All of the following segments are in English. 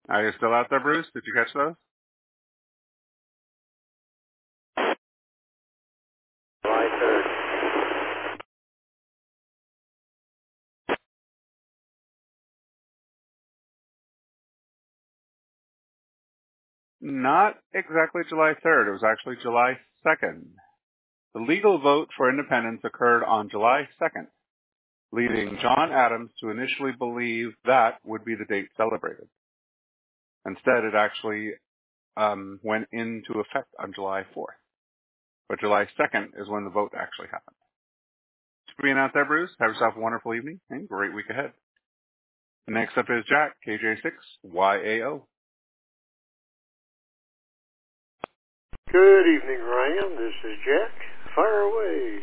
Are you still out there, Bruce? Did you catch those? July 3rd. Not exactly July 3rd. It was actually July 2nd. The legal vote for independence occurred on July 2nd, leading John Adams to initially believe that would be the date celebrated. Instead, it actually went into effect on July 4th. But July 2nd is when the vote actually happened. Thanks for being out there, Bruce. Have yourself a wonderful evening and great week ahead. Next up is Jack, KJ6YAO. Good evening, Ryan. This is Jack. Fire away.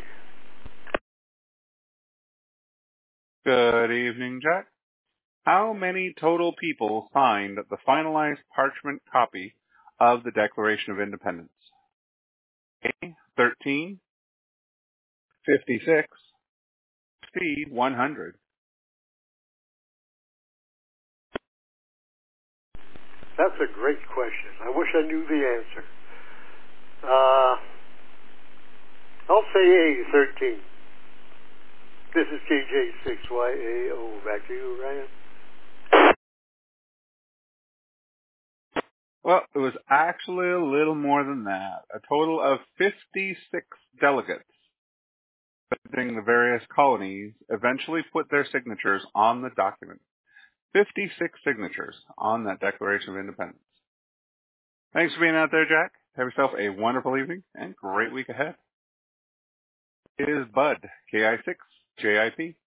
Good evening, Jack. How many total people signed the finalized parchment copy of the Declaration of Independence? A, 13, 56, C, 100. That's a great question. I wish I knew the answer. I'll say A, 13. This is KJ6YAO. Back to you, Ryan. Well, it was actually a little more than that. A total of 56 delegates representing the various colonies eventually put their signatures on the document. 56 signatures on that Declaration of Independence. Thanks for being out there, Jack. Have yourself a wonderful evening and great week ahead. It is Bud, KI6JIP.